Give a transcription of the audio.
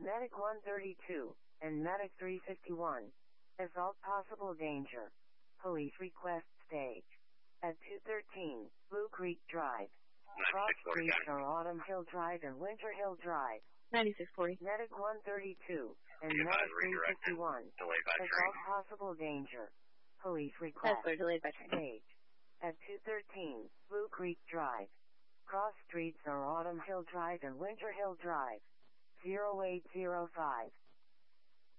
Medic 132 and Medic 351. Assault possible danger. Police request stage. At 213, Blue Creek Drive. Cross streets are Autumn Hill Drive and Winter Hill Drive. 9640. Medic 132 and Medic 351. Assault possible danger. Police request Delayed by train. stage. At 213, Blue Creek Drive. Cross streets are Autumn Hill Drive and Winter Hill Drive. 0805.